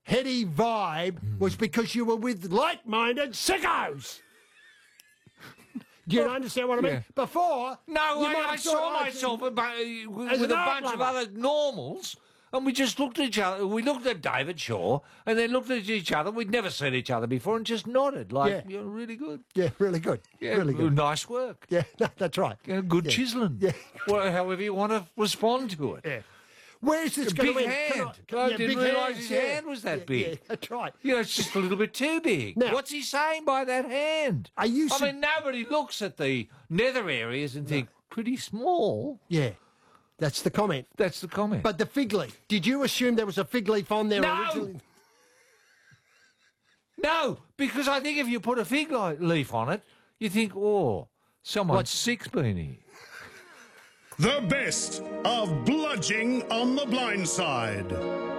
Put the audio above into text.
heady vibe was because you were with like-minded sickos. Do you understand what I mean? Yeah. Before... No, I saw myself with a bunch of other normals, and we just looked at each other. We looked at David Shaw, and then looked at each other. We'd never seen each other before, and just nodded, like, you're really good. Yeah, really good. Yeah, really good. Nice work. Yeah, that's right. Yeah, good chiselling. Yeah. Well, however you want to respond to it. Yeah. Where's this A going big to hand. I didn't realise his hand was that big. Yeah, that's right. You know, it's just a little bit too big. Now, what's he saying by that hand? I mean, nobody looks at the nether areas and think, pretty small. Yeah, that's the comment. That's the comment. But the fig leaf, did you assume there was a fig leaf on there No! originally? No, because I think if you put a fig leaf on it, you think, oh, someone's sick's been here. The best of Bludging on the Blind Side.